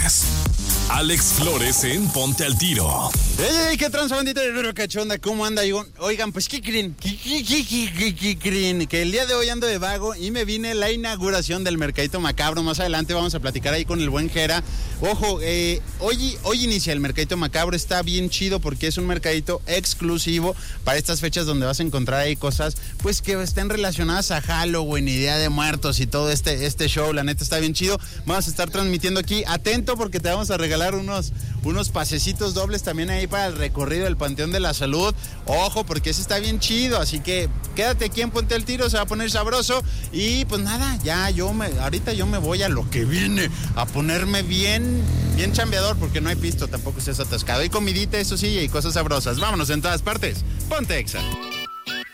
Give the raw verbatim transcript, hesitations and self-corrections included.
Flores. Alex Flores en Ponte al Tiro. ¡Ey, ey! ¿Qué tranza, bandita de Rero Cachonda? ¿Cómo anda? Oigan, pues, ¿qué creen? ¿Qué, qué, qué, qué, qué, qué creen? Que el día de hoy ando de vago y me vine la inauguración del Mercadito Macabro. Más adelante vamos a platicar ahí con el buen Jera. Ojo, eh, hoy, hoy inicia el Mercadito Macabro. Está bien chido porque es un mercadito exclusivo para estas fechas donde vas a encontrar ahí cosas, pues, que estén relacionadas a Halloween y Día de Muertos y todo este, este show. La neta está bien chido. Vamos a estar transmitiendo aquí. Atento porque te vamos a regalar unos, unos pasecitos dobles también ahí para el recorrido del Panteón de la Salud. Ojo, porque ese está bien chido, así que quédate aquí en Ponte al Tiro, se va a poner sabroso. Y pues nada, ya yo me, ahorita yo me voy a lo que viene, a ponerme bien, bien chambeador, porque no hay pisto, tampoco estés atascado. Hay comidita, eso sí, y cosas sabrosas. Vámonos en todas partes. Ponte Exa.